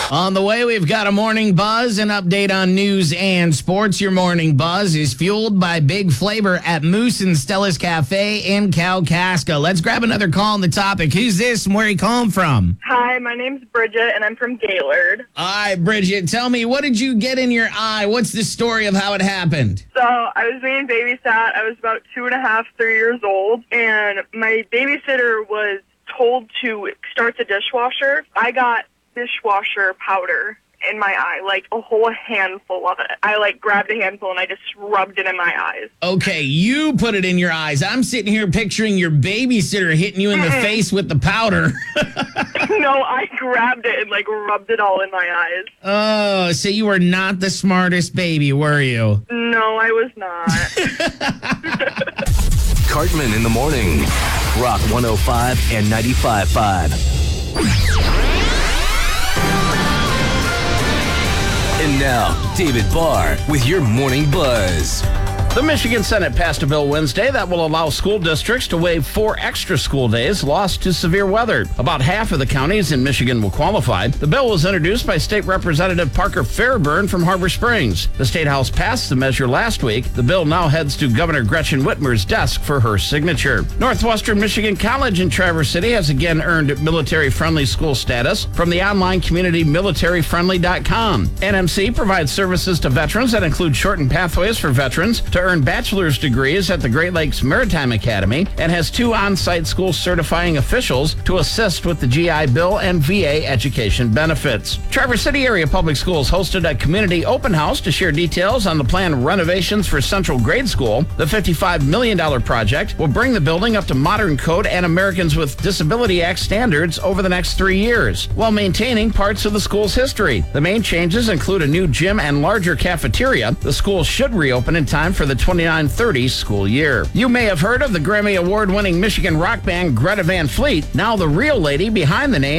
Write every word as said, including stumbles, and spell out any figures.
On the way, we've got a morning buzz, an update on news and sports. Your morning buzz is fueled by Big Flavor at Moose and Stella's Cafe in Kalkaska. Let's grab another call on the topic. Who's this and where you calling from? Hi, my name's Bridget, and I'm from Gaylord. All right, Bridget, tell me, what did you get in your eye? What's the story of how it happened? So I was being babysat. I was about two and a half, three years old, and my babysitter was told to start the dishwasher. I got dishwasher powder in my eye, like a whole handful of it. I like grabbed a handful and I just rubbed it in my eyes. Okay, you put it in your eyes. I'm sitting here picturing your babysitter hitting you in the face with the powder. No, I grabbed it and like rubbed it all in my eyes. Oh, so you were not the smartest baby, were you? No, I was not. Cartman in the morning. Rock one oh five and ninety-five point five. And now, David Barr with your Morning Buzz. The Michigan Senate passed a bill Wednesday that will allow school districts to waive four extra school days lost to severe weather. About half of the counties in Michigan will qualify. The bill was introduced by State Representative Parker Fairburn from Harbor Springs. The State House passed the measure last week. The bill now heads to Governor Gretchen Whitmer's desk for her signature. Northwestern Michigan College in Traverse City has again earned military-friendly school status from the online community military friendly dot com. N M C provides services to veterans that include shortened pathways for veterans to earn bachelor's degrees at the Great Lakes Maritime Academy and has two on-site school certifying officials to assist with the G I Bill and V A education benefits. Traverse City Area Public Schools hosted a community open house to share details on the planned renovations for Central Grade School. The fifty-five million dollars project will bring the building up to modern code and Americans with Disability Act standards over the next three years, while maintaining parts of the school's history. The main changes include a new gym and larger cafeteria. The school should reopen in time for the twenty-nine thirty school year. You may have heard of the Grammy Award-winning Michigan rock band Greta Van Fleet. Now the real lady behind the name